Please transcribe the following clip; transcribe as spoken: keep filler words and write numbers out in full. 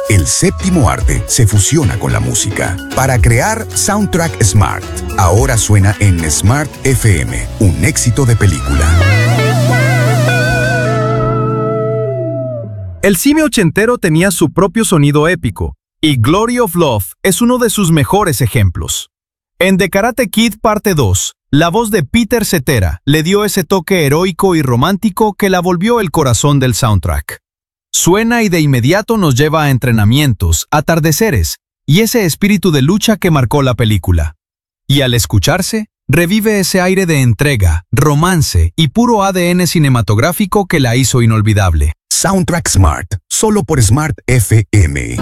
El séptimo arte se fusiona con la música para crear Soundtrack Smart. Ahora suena en Smart F M, un éxito de película. El cine ochentero tenía su propio sonido épico, y Glory of Love es uno de sus mejores ejemplos. En The Karate Kid Parte dos, la voz de Peter Cetera le dio ese toque heroico y romántico que la volvió el corazón del soundtrack. Suena y de inmediato nos lleva a entrenamientos, atardeceres y ese espíritu de lucha que marcó la película. Y al escucharse, revive ese aire de entrega, romance y puro A D N cinematográfico que la hizo inolvidable. Soundtrack Smart, solo por Smart F M.